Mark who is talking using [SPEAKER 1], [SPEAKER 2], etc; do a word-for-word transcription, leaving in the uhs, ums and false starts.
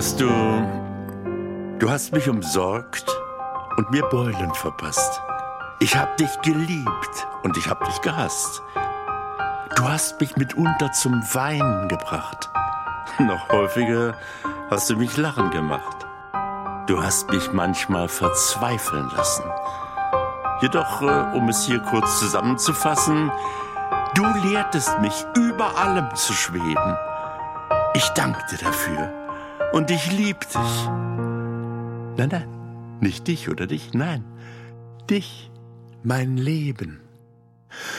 [SPEAKER 1] Du, du hast mich umsorgt und mir Beulen verpasst. Ich hab dich geliebt und ich hab dich gehasst. Du hast mich mitunter zum Weinen gebracht. Noch häufiger hast du mich lachen gemacht. Du hast mich manchmal verzweifeln lassen. Jedoch, äh, um es hier kurz zusammenzufassen, du lehrtest mich, über allem zu schweben. Ich danke dir dafür und ich lieb dich. Nein, nein, nicht dich oder dich, nein, dich, mein Leben.